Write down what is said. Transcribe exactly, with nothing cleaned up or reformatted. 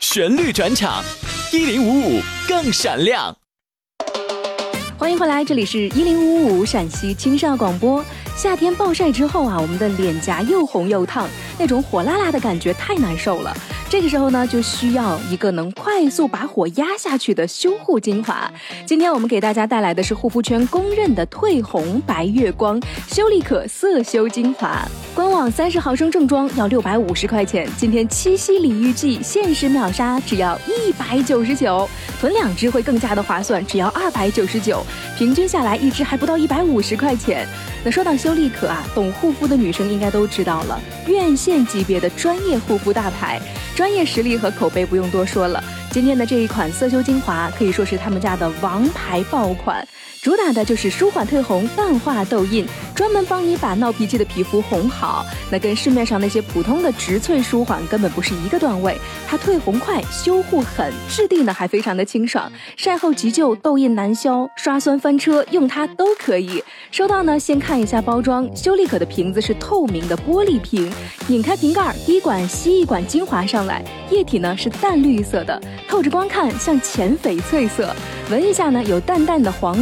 旋律转场，一零五五更闪亮。 欢迎回来，这里是一零五五陕西青少广播。夏天暴晒之后啊，我们的脸颊又红又烫，那种火辣辣的感觉太难受了。这个时候呢，就需要一个能快速把火压下去的修护精华。今天我们给大家带来的是护肤圈公认的褪红白月光修丽可色修精华。官网三十毫升正装要六百五十块钱，今天七夕礼遇季限时秒杀，只要一百九十九，囤两支会更加的划算，只要二百九十九，平均下来一支还不到一百五十块钱。那说到修丽可啊，懂护肤的女生应该都知道了，院线级别的专业护肤大牌，专业实力和口碑不用多说了。今天的这一款色修精华可以说是他们家的王牌爆款，主打的就是舒缓褪红、淡化痘印，专门帮你把闹脾气的皮肤哄好。那跟市面上那些普通的植萃舒缓根本不是一个段位，它褪红快，修护狠，质地呢还非常的清爽，晒后急救、痘印难消、刷酸翻车，用它都可以。收到呢，先看一下包装，修丽可的瓶子是透明的玻璃瓶，拧开瓶盖，滴管吸一管精华上来，液体呢是淡绿色的，透着光看像浅翡翠色，闻一下呢有淡淡的黄